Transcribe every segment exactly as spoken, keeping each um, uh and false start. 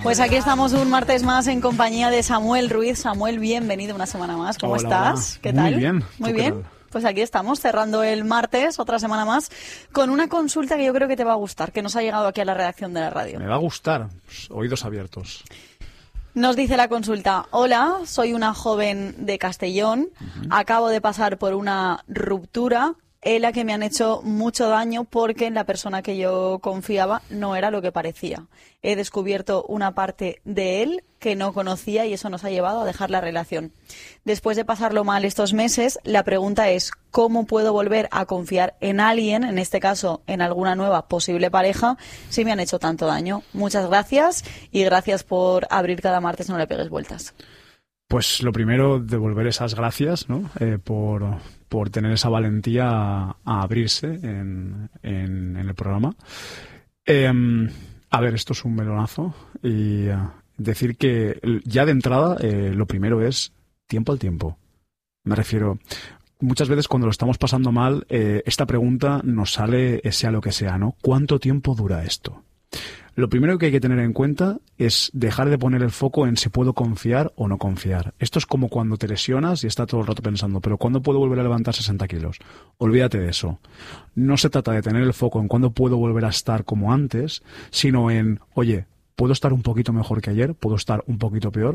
Pues aquí estamos un martes más en compañía de Samuel Ruiz. Samuel, bienvenido una semana más. ¿Cómo hola, estás? Hola. ¿Qué tal? Muy bien. Muy bien. Pues aquí estamos cerrando el martes, otra semana más, con una consulta que yo creo que te va a gustar, que nos ha llegado aquí a la redacción de la radio. Me va a gustar. Pues, oídos abiertos. Nos dice la consulta: hola, soy una joven de Castellón, uh-huh. acabo de pasar por una ruptura en la que me han hecho mucho daño porque la persona que yo confiaba no era lo que parecía. He descubierto una parte de él que no conocía y eso nos ha llevado a dejar la relación. Después de pasarlo mal estos meses, la pregunta es: ¿cómo puedo volver a confiar en alguien, en este caso en alguna nueva posible pareja, si me han hecho tanto daño? Muchas gracias y gracias por abrir cada martes No Le Pegues Vueltas. Pues lo primero, devolver esas gracias, ¿no? Eh, por, por tener esa valentía a, a abrirse en, en, en el programa. Eh, a ver, esto es un melonazo y uh, decir que ya de entrada eh, lo primero es tiempo al tiempo. Me refiero, muchas veces cuando lo estamos pasando mal, eh, esta pregunta nos sale sea lo que sea, ¿no? ¿Cuánto tiempo dura esto? Lo primero que hay que tener en cuenta es dejar de poner el foco en si puedo confiar o no confiar. Esto es como cuando te lesionas y estás todo el rato pensando, ¿pero cuándo puedo volver a levantar sesenta kilos? Olvídate de eso. No se trata de tener el foco en cuándo puedo volver a estar como antes, sino en, oye, ¿puedo estar un poquito mejor que ayer? ¿Puedo estar un poquito peor?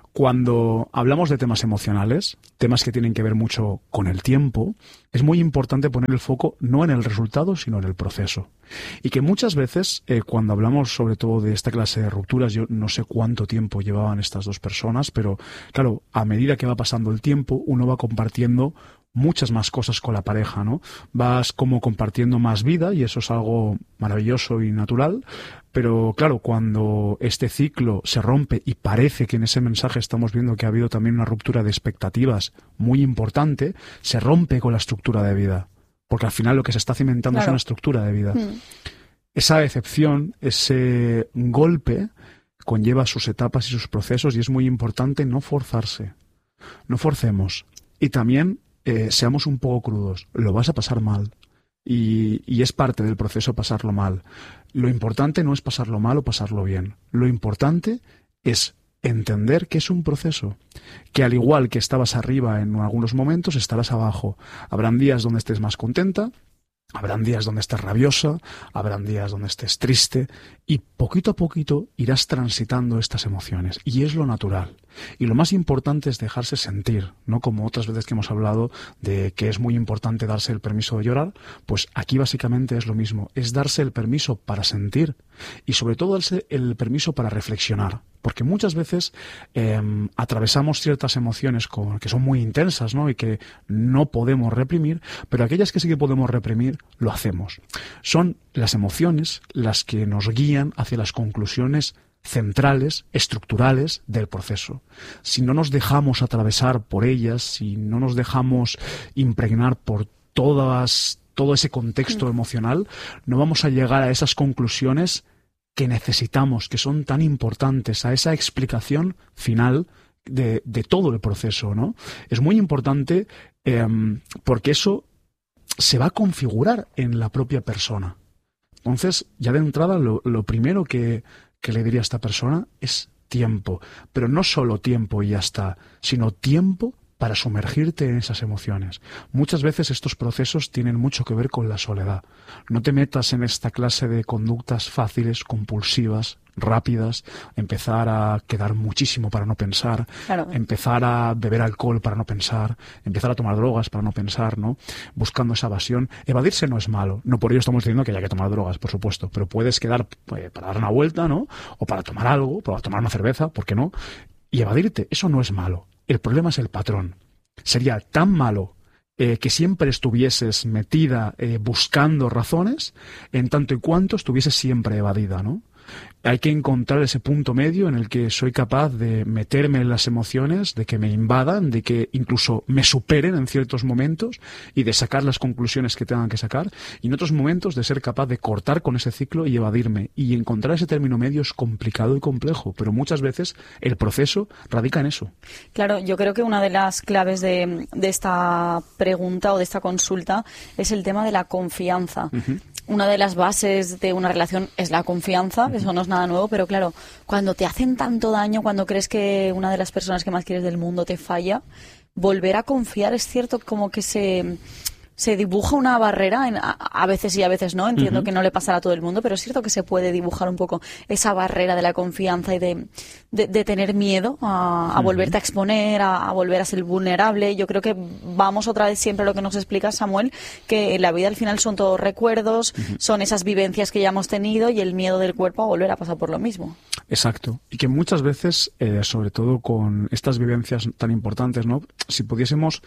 Cuando hablamos de temas emocionales, temas que tienen que ver mucho con el tiempo, es muy importante poner el foco no en el resultado, sino en el proceso. Y que muchas veces, eh, cuando hablamos sobre todo de esta clase de rupturas, yo no sé cuánto tiempo llevaban estas dos personas, pero claro, a medida que va pasando el tiempo, uno va compartiendo muchas más cosas con la pareja, ¿no? Vas como compartiendo más vida y eso es algo maravilloso y natural, pero claro, cuando este ciclo se rompe y parece que en ese mensaje estamos viendo que ha habido también una ruptura de expectativas muy importante, se rompe con la estructura de vida, porque al final lo que se está cimentando claro. es una estructura de vida. Hmm. Esa decepción, ese golpe conlleva sus etapas y sus procesos y es muy importante no forzarse, no forcemos. Y también Eh, seamos un poco crudos, lo vas a pasar mal y, y es parte del proceso pasarlo mal. Lo importante no es pasarlo mal o pasarlo bien, lo importante es entender que es un proceso, que al igual que estabas arriba en algunos momentos, estarás abajo. Habrán días donde estés más contenta, habrán días donde estés rabiosa, habrán días donde estés triste y poquito a poquito irás transitando estas emociones y es lo natural. Y lo más importante es dejarse sentir, ¿no? Como otras veces que hemos hablado de que es muy importante darse el permiso de llorar, pues aquí básicamente es lo mismo, es darse el permiso para sentir y sobre todo darse el permiso para reflexionar. Porque muchas veces eh, atravesamos ciertas emociones con, que son muy intensas, ¿no? Y que no podemos reprimir, pero aquellas que sí que podemos reprimir, lo hacemos. Son las emociones las que nos guían hacia las conclusiones centrales, estructurales del proceso. Si no nos dejamos atravesar por ellas, si no nos dejamos impregnar por todas, todo ese contexto mm. emocional, no vamos a llegar a esas conclusiones que necesitamos, que son tan importantes, a esa explicación final de, de todo el proceso, ¿no? Es muy importante eh, porque eso se va a configurar en la propia persona. Entonces, ya de entrada, lo, lo primero que, que le diría a esta persona es tiempo, pero no solo tiempo y ya está, sino tiempo para sumergirte en esas emociones. Muchas veces estos procesos tienen mucho que ver con la soledad. No te metas en esta clase de conductas fáciles, compulsivas, rápidas, empezar a quedar muchísimo para no pensar, claro. empezar a beber alcohol para no pensar, empezar a tomar drogas para no pensar, ¿no? Buscando esa evasión. Evadirse no es malo, no por ello estamos diciendo que haya que tomar drogas, por supuesto, pero puedes quedar eh, para dar una vuelta, ¿no? O para tomar algo, para tomar una cerveza, ¿por qué no? Y evadirte, eso no es malo. El problema es el patrón. Sería tan malo eh, que siempre estuvieses metida eh, buscando razones, en tanto y cuanto estuvieses siempre evadida, ¿no? Hay que encontrar ese punto medio en el que soy capaz de meterme en las emociones, de que me invadan, de que incluso me superen en ciertos momentos y de sacar las conclusiones que tengan que sacar, y en otros momentos de ser capaz de cortar con ese ciclo y evadirme. Y encontrar ese término medio es complicado y complejo, pero muchas veces el proceso radica en eso. Claro, yo creo que una de las claves de, de esta pregunta o de esta consulta es el tema de la confianza. Uh-huh. una de las bases de una relación es la confianza, eso no es nada nuevo, pero claro, cuando te hacen tanto daño, cuando crees que una de las personas que más quieres del mundo te falla, volver a confiar, es cierto como que se... se dibuja una barrera, en, a, a veces sí, a veces no, entiendo uh-huh. que no le pasará a todo el mundo, pero es cierto que se puede dibujar un poco esa barrera de la confianza y de, de, de tener miedo a, a uh-huh. volverte a exponer, a, a volver a ser vulnerable. Yo creo que vamos otra vez siempre a lo que nos explica Samuel, que en la vida al final son todos recuerdos, uh-huh. son esas vivencias que ya hemos tenido y el miedo del cuerpo a volver a pasar por lo mismo. Exacto. Y que muchas veces, eh, sobre todo con estas vivencias tan importantes, ¿no? Si pudiésemos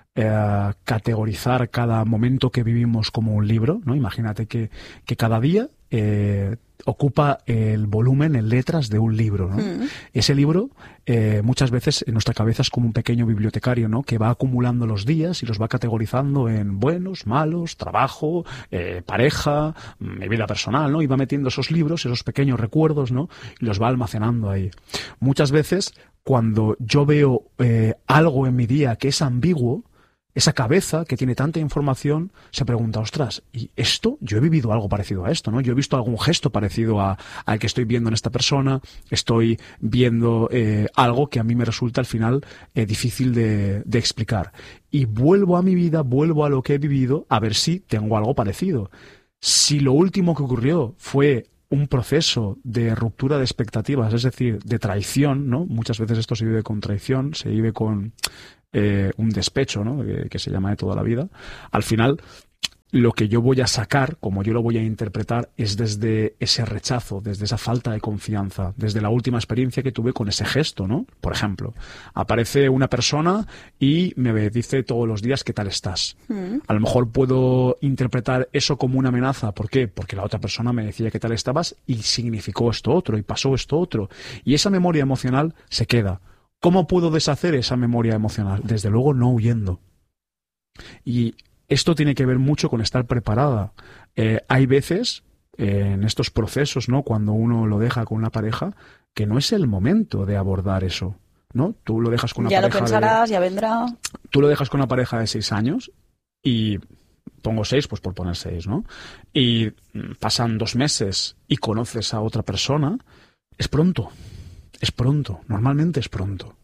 Eh, categorizar cada momento que vivimos como un libro, ¿no? Imagínate que, que cada día eh, ocupa el volumen en letras de un libro, ¿no? Mm. Ese libro eh, muchas veces en nuestra cabeza es como un pequeño bibliotecario, ¿no? Que va acumulando los días y los va categorizando en buenos, malos, trabajo, eh, pareja, mi vida personal, ¿no? Y va metiendo esos libros, esos pequeños recuerdos, ¿no? Y los va almacenando ahí. Muchas veces cuando yo veo eh, algo en mi día que es ambiguo, esa cabeza que tiene tanta información se pregunta, ostras, ¿y esto? Yo he vivido algo parecido a esto, ¿no? Yo he visto algún gesto parecido a, al que estoy viendo en esta persona, estoy viendo eh, algo que a mí me resulta al final eh, difícil de, de explicar. Y vuelvo a mi vida, vuelvo a lo que he vivido, a ver si tengo algo parecido. Si lo último que ocurrió fue un proceso de ruptura de expectativas, es decir, de traición, ¿no? Muchas veces esto se vive con traición, se vive con eh, un despecho, ¿no? Que, que se llama de toda la vida. Al final, lo que yo voy a sacar, como yo lo voy a interpretar, es desde ese rechazo, desde esa falta de confianza, desde la última experiencia que tuve con ese gesto, ¿no? Por ejemplo, aparece una persona y me dice todos los días ¿qué tal estás? Mm. A lo mejor puedo interpretar eso como una amenaza. ¿Por qué? Porque la otra persona me decía ¿qué tal estabas? Y significó esto otro, y pasó esto otro. Y esa memoria emocional se queda. ¿Cómo puedo deshacer esa memoria emocional? Desde luego no huyendo. Y esto tiene que ver mucho con estar preparada. Eh, hay veces, eh, en estos procesos, ¿no? Cuando uno lo deja con una pareja, que no es el momento de abordar eso, ¿no? Tú lo dejas con una ya pareja. Ya lo pensarás, de, ya vendrá. Tú lo dejas con una pareja de seis años y pongo seis, pues por poner seis, ¿no? Y pasan dos meses y conoces a otra persona, es pronto. Es pronto. Normalmente es pronto.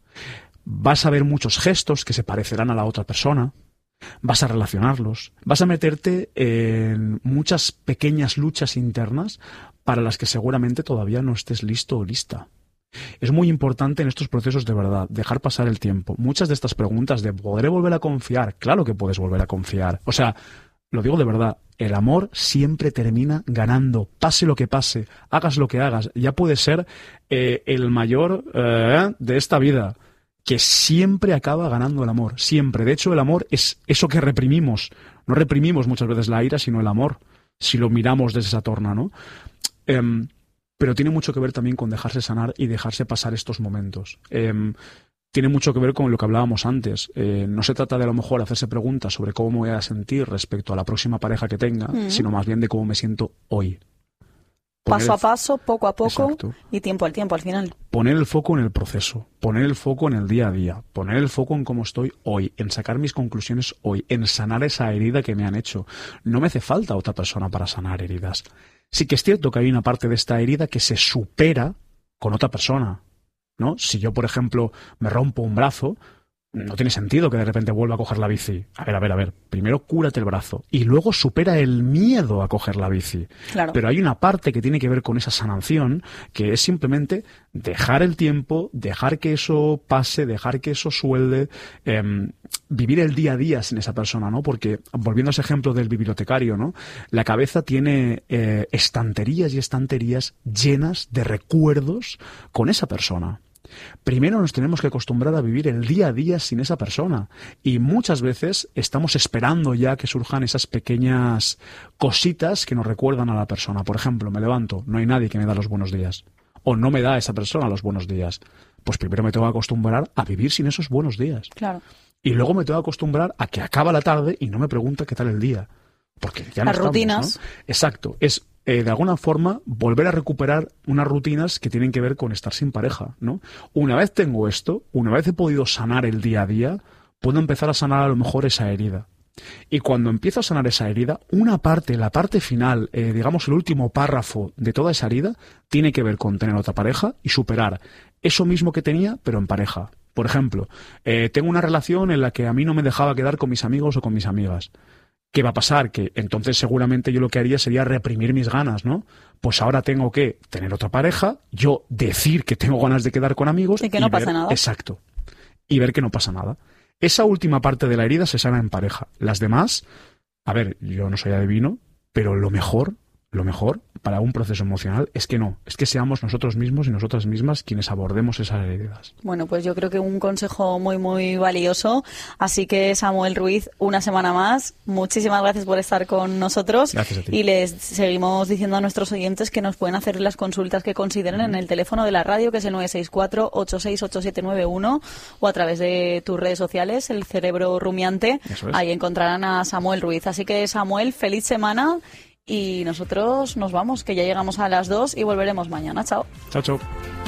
Vas a ver muchos gestos que se parecerán a la otra persona. Vas a relacionarlos, vas a meterte en muchas pequeñas luchas internas para las que seguramente todavía no estés listo o lista. Es muy importante en estos procesos de verdad dejar pasar el tiempo. Muchas de estas preguntas de ¿podré volver a confiar? Claro que puedes volver a confiar. O sea, lo digo de verdad, el amor siempre termina ganando, pase lo que pase, hagas lo que hagas. Ya puedes ser eh, el mayor eh, de esta vida, que siempre acaba ganando el amor, siempre. De hecho, el amor es eso que reprimimos. No reprimimos muchas veces la ira, sino el amor, si lo miramos desde esa torna, ¿no? Eh, pero tiene mucho que ver también con dejarse sanar y dejarse pasar estos momentos. Eh, tiene mucho que ver con lo que hablábamos antes. Eh, no se trata de a lo mejor hacerse preguntas sobre cómo me voy a sentir respecto a la próxima pareja que tenga, mm. sino más bien de cómo me siento hoy. Poner paso a paso, poco a poco. Exacto. Y tiempo al tiempo al final. Poner el foco en el proceso, poner el foco en el día a día, poner el foco en cómo estoy hoy, en sacar mis conclusiones hoy, en sanar esa herida que me han hecho. No me hace falta otra persona para sanar heridas. Sí que es cierto que hay una parte de esta herida que se supera con otra persona, ¿no? Si yo, por ejemplo, me rompo un brazo, no tiene sentido que de repente vuelva a coger la bici. A ver, a ver, a ver. Primero cúrate el brazo y luego supera el miedo a coger la bici. Claro. Pero hay una parte que tiene que ver con esa sanación, que es simplemente dejar el tiempo, dejar que eso pase, dejar que eso suelde, eh, vivir el día a día sin esa persona, ¿no? Porque, volviendo a ese ejemplo del bibliotecario, ¿no? La cabeza tiene eh, estanterías y estanterías llenas de recuerdos con esa persona. Primero nos tenemos que acostumbrar a vivir el día a día sin esa persona y muchas veces estamos esperando ya que surjan esas pequeñas cositas que nos recuerdan a la persona. Por ejemplo, me levanto, no hay nadie que me da los buenos días o no me da esa persona los buenos días. Pues primero me tengo que acostumbrar a vivir sin esos buenos días. Claro. Y luego me tengo que acostumbrar a que acaba la tarde y no me pregunta qué tal el día. Porque ya no Las estamos, rutinas. ¿no? Exacto. Es Eh, de alguna forma, volver a recuperar unas rutinas que tienen que ver con estar sin pareja, ¿no? Una vez tengo esto, una vez he podido sanar el día a día, puedo empezar a sanar a lo mejor esa herida. Y cuando empiezo a sanar esa herida, una parte, la parte final, eh, digamos el último párrafo de toda esa herida, tiene que ver con tener otra pareja y superar eso mismo que tenía, pero en pareja. Por ejemplo, eh, tengo una relación en la que a mí no me dejaba quedar con mis amigos o con mis amigas. ¿Qué va a pasar? Que entonces seguramente yo lo que haría sería reprimir mis ganas, ¿no? Pues ahora tengo que tener otra pareja, yo decir que tengo ganas de quedar con amigos. Y que no y ver, pasa nada. Exacto. Y ver que no pasa nada. Esa última parte de la herida se sana en pareja. Las demás, a ver, yo no soy adivino, pero lo mejor, lo mejor para un proceso emocional es que no, es que seamos nosotros mismos y nosotras mismas quienes abordemos esas heridas. Bueno, pues yo creo que un consejo muy, muy valioso. Así que, Samuel Ruiz, una semana más, muchísimas gracias por estar con nosotros. Gracias a ti. Y les seguimos diciendo a nuestros oyentes que nos pueden hacer las consultas que consideren en el teléfono de la radio, que es el nueve seis cuatro, ocho seis ocho siete nueve uno, o a través de tus redes sociales, El Cerebro Rumiante. Eso es. Ahí encontrarán a Samuel Ruiz. Así que, Samuel, feliz semana. Y nosotros nos vamos, que ya llegamos a las dos y volveremos mañana. Chao. Chao, chao.